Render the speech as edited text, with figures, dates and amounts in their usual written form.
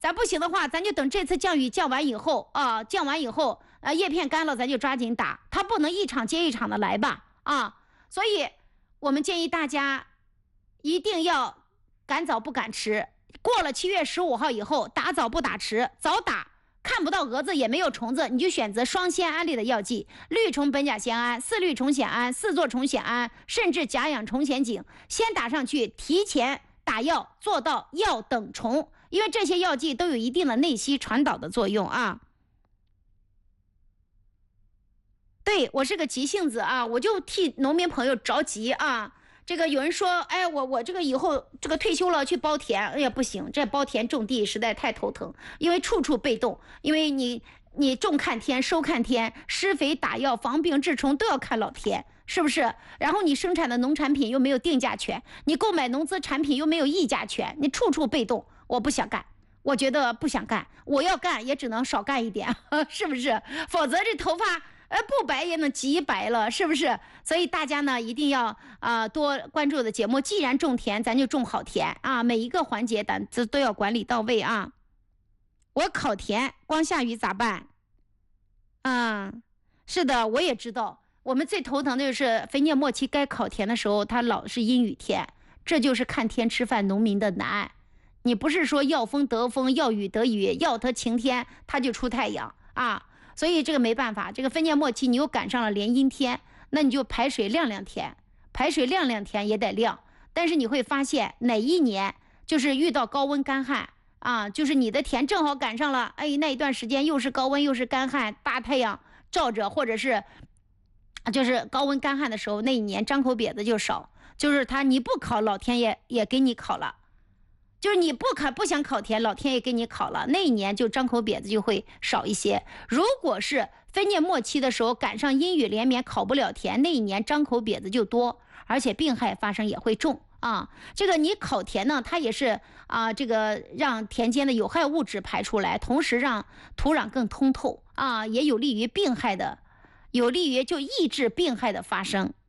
咱不行的话，咱就等这次降雨降完以后啊，降完以后，叶片干了，咱就抓紧打，它不能一场接一场的来吧啊！所以我们建议大家一定要赶早不赶迟，过了7月15号以后，打早不打迟，早打。看不到蛾子也没有虫子，你就选择双酰胺类的药剂，绿虫苯甲酰胺、4氯虫酰胺、4唑虫酰胺，甚至甲氧虫酰景，先打上去，提前打药，做到药等虫，因为这些药剂都有一定的内吸传导的作用啊。对，我是个急性子啊，我就替农民朋友着急啊。这个有人说，哎，我这个以后这个退休了去包田，哎呀不行，这包田种地实在太头疼，因为处处被动，因为你种看天收看天，施肥打药防病治虫都要看老天，是不是？然后你生产的农产品又没有定价权，你购买农资产品又没有议价权，你处处被动，我不想干。我觉得不想干，我要干也只能少干一点，是不是？否则这头发不白也能极白了，是不是？所以大家呢一定要多关注我的节目。既然种田，咱就种好田啊，每一个环节咱都要管理到位啊。我烤田，光下雨咋办？是的，我也知道。我们最头疼的就是肥叶末期该烤田的时候，它老是阴雨天，这就是看天吃饭农民的难。你不是说要风得风，要雨得雨，要它晴天它就出太阳啊，所以这个没办法，这个分界末期你又赶上了连阴天，那你就排水晾两天，排水晾两天也得晾，但是你会发现哪一年就是遇到高温干旱啊，就是你的田正好赶上了，哎，那一段时间又是高温又是干旱，大太阳照着，或者是就是高温干旱的时候，那一年张口瘪子就少，就是你不烤，老天爷也给你烤了。就是你不想烤田，老天爷给你烤了，那一年就张口瘪子就会少一些。如果是分界末期的时候赶上阴雨连绵烤不了田，那一年张口瘪子就多，而且病害发生也会重啊。这个你烤田呢，它也是这个让田间的有害物质排出来，同时让土壤更通透啊，也有利于就抑制病害的发生。